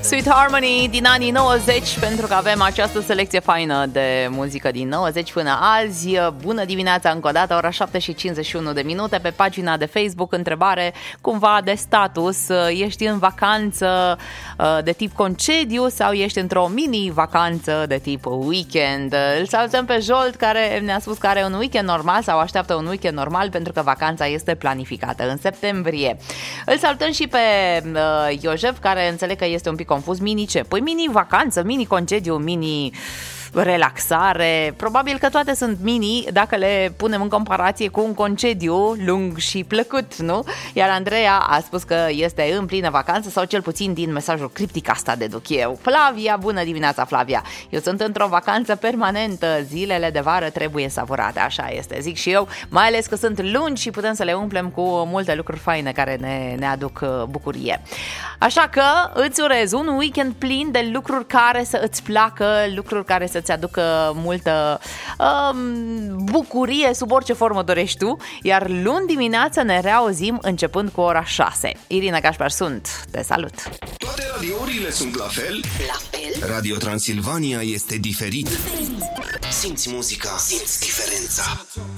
Sweet Harmony din anii 90, pentru că avem această selecție faină de muzică din 90 până azi. Bună dimineața încă o dată, ora 7:51 pe pagina de Facebook. Întrebare cumva de status: ești în vacanță de tip concediu sau ești într-o mini-vacanță de tip weekend? Îl salutăm pe Jolt, care ne-a spus că are un weekend normal sau așteaptă un weekend normal pentru că vacanța este planificată în septembrie. Îl salutăm și pe Iojef, care înțeleg că este un pic confuz. Mini ce? Păi mini vacanță, mini concediu, mini relaxare. Probabil că toate sunt mini dacă le punem în comparație cu un concediu lung și plăcut, nu? Iar Andreea a spus că este în plină vacanță, sau cel puțin din mesajul criptic asta deduc eu. Flavia, bună dimineața, Flavia. Eu sunt într-o vacanță permanentă, zilele de vară trebuie savurate, așa este, zic și eu, mai ales că sunt lungi și putem să le umplem cu multe lucruri faine care ne aduc bucurie. Așa că îți urez un weekend plin de lucruri care să îți placă, lucruri care să-ți aducă multă bucurie sub orice formă dorești tu, iar luni dimineață ne reauzim începând cu ora 6. Irina Gașpar sunt, te salut! Toate radiourile sunt la fel? La fel? Radio Transilvania este diferit. Simți muzica, simți diferența.